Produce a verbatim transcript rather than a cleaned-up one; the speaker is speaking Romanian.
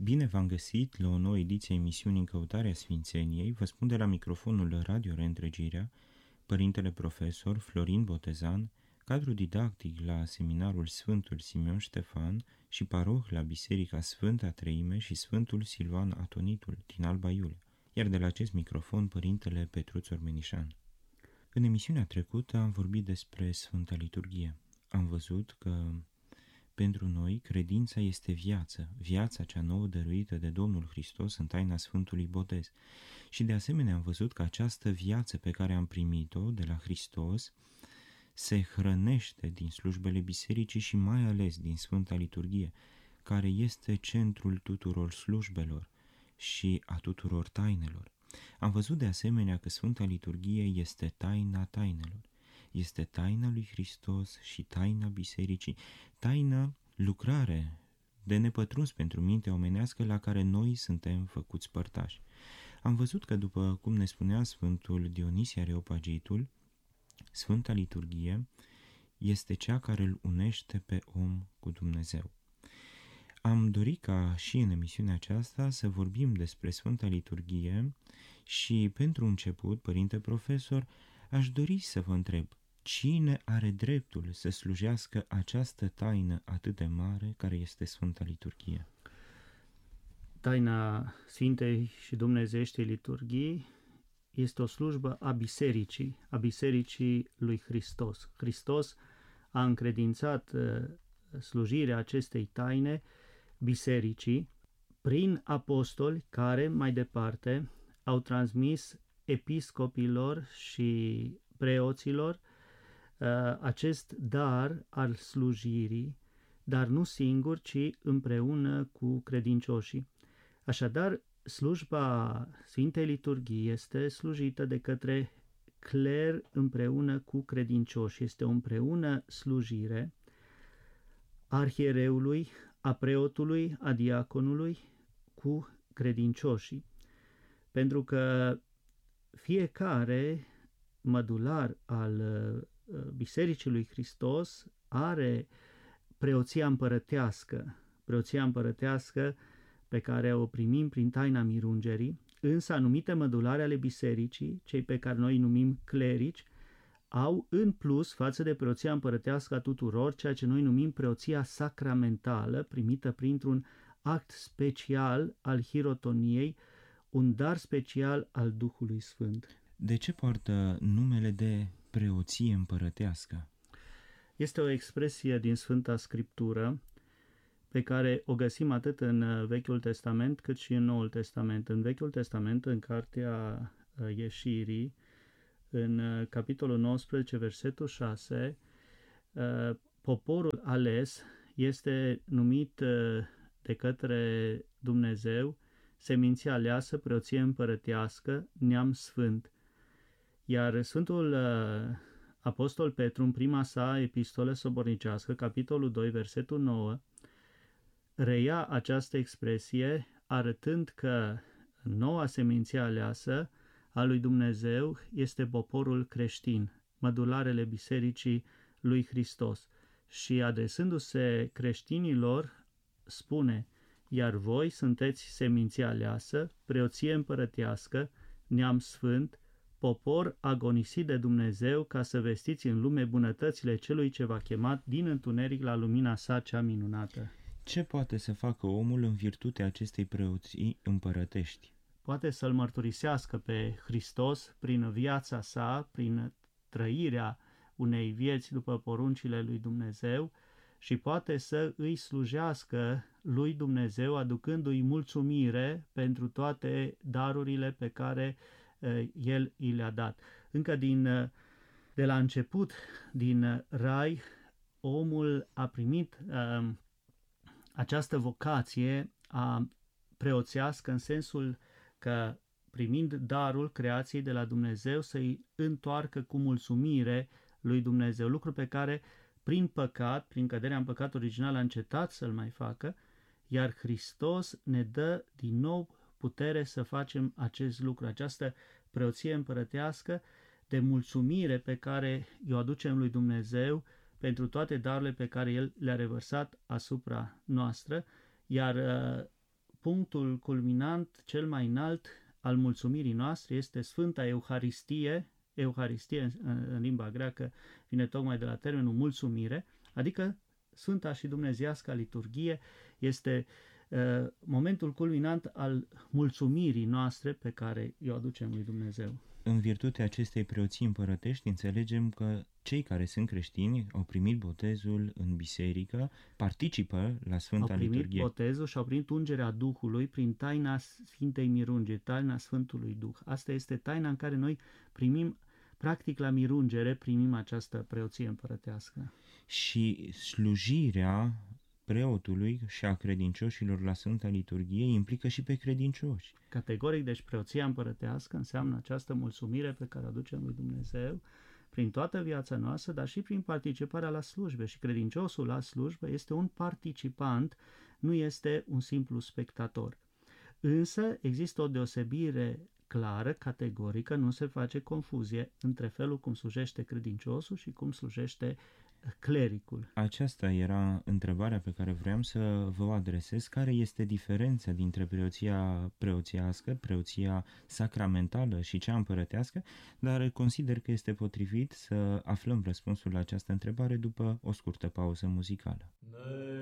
Bine v-am găsit la o nouă ediție a emisiunii În căutarea Sfințeniei. Vă spun de la microfonul Radio Reîntregirea, părintele profesor Florin Botezan, cadru didactic la seminarul Sfântul Simeon Ștefan și paroh la Biserica Sfânta Treime și Sfântul Silvan Atonitul din Alba Iulia, iar de la acest microfon părintele Petruț Ormenișan. În emisiunea trecută am vorbit despre Sfânta Liturghie. Am văzut că pentru noi credința este viață, viața cea nouă dăruită de Domnul Hristos în taina Sfântului Botez. Și de asemenea am văzut că această viață pe care am primit-o de la Hristos se hrănește din slujbele bisericii și mai ales din Sfânta Liturghie, care este centrul tuturor slujbelor și a tuturor tainelor. Am văzut de asemenea că Sfânta Liturghie este taina tainelor. Este taina lui Hristos și taina bisericii, taina lucrare de nepătruns pentru mintea omenească la care noi suntem făcuți părtași. Am văzut că, după cum ne spunea Sfântul Dionisie Areopagitul, Sfânta Liturghie este cea care îl unește pe om cu Dumnezeu. Am dorit ca și în emisiunea aceasta să vorbim despre Sfânta Liturghie și, pentru început, părinte profesor, aș dori să vă întreb, cine are dreptul să slujească această taină atât de mare care este Sfânta Liturghie? Taina Sfintei și Dumnezeieștei Liturghii este o slujbă a bisericii, a bisericii lui Hristos. Hristos a încredințat slujirea acestei taine bisericii prin apostoli care, mai departe, au transmis episcopilor și preoților acest dar al slujirii, dar nu singur, ci împreună cu credincioșii. Așadar, slujba Sfintei Liturghii este slujită de către cler împreună cu credincioși. Este o împreună slujire a arhiereului, a preotului, a diaconului cu credincioșii. Pentru că fiecare mădular al Bisericii lui Hristos are preoția împărătească, preoția împărătească pe care o primim prin taina mirungerii, însă anumite mădulare ale bisericii, cei pe care noi îi numim clerici, au în plus față de preoția împărătească a tuturor, ceea ce noi numim preoția sacramentală, primită printr-un act special al hirotoniei, un dar special al Duhului Sfânt. De ce poartă numele de preoție împărătească? Este o expresie din Sfânta Scriptură pe care o găsim atât în Vechiul Testament cât și în Noul Testament. În Vechiul Testament, în Cartea Ieșirii, în capitolul nouăsprezece, versetul șase, poporul ales este numit de către Dumnezeu seminția aleasă, preoție împărătească, neam sfânt. Iar Sfântul Apostol Petru, în prima sa epistolă sobornicească, capitolul doi, versetul nouă, reia această expresie arătând că noua seminție aleasă a lui Dumnezeu este poporul creștin, mădularele bisericii lui Hristos. Și adresându-se creștinilor, spune: iar voi sunteți seminția aleasă, preoție împărătească, neam sfânt, popor agonisit de Dumnezeu, ca să vestiți în lume bunătățile celui ce v-a chemat din întuneric la lumina sa cea minunată. Ce poate să facă omul în virtutea acestei preoții împărătești? Poate să-L mărturisească pe Hristos prin viața sa, prin trăirea unei vieți după poruncile lui Dumnezeu și poate să îi slujească lui Dumnezeu, aducându-i mulțumire pentru toate darurile pe care El i le-a dat. Încă din, de la început, din Rai, omul a primit uh, această vocație a preoțească, în sensul că, primind darul creației de la Dumnezeu, să-i întoarcă cu mulțumire lui Dumnezeu, lucru pe care prin păcat, prin căderea în păcat original, a încetat să-l mai facă, iar Hristos ne dă din nou putere să facem acest lucru, această preoție împărătească de mulțumire pe care o aducem lui Dumnezeu pentru toate darurile pe care El le-a revărsat asupra noastră, iar punctul culminant, cel mai înalt al mulțumirii noastre este Sfânta Euharistie. Euharistie în limba greacă vine tocmai de la termenul mulțumire, adică Sfânta și Dumnezeiasca liturghie este uh, momentul culminant al mulțumirii noastre pe care o aducem lui Dumnezeu. În virtutea acestei preoții împărătești înțelegem că cei care sunt creștini au primit botezul în biserică, participă la Sfânta Liturghie. Au primit liturghie. botezul și au primit ungerea Duhului prin taina Sfintei Mirunge, taina Sfântului Duh. Asta este taina în care noi primim, practic la mirungere, primim această preoție împărătească. Și slujirea preotului și a credincioșilor la Sfânta Liturghie implică și pe credincioși. Categoric, deci preoția împărătească înseamnă această mulțumire pe care o aducem lui Dumnezeu prin toată viața noastră, dar și prin participarea la slujbe. Și credinciosul la slujbă este un participant, nu este un simplu spectator. Însă există o deosebire clară, categorică, nu se face confuzie între felul cum slujește credinciosul și cum slujește clericul. Aceasta era întrebarea pe care vreau să vă o adresez. Care este diferența dintre preoția preoțiască, preoția sacramentală și cea împărătească? Dar consider că este potrivit să aflăm răspunsul la această întrebare după o scurtă pauză muzicală.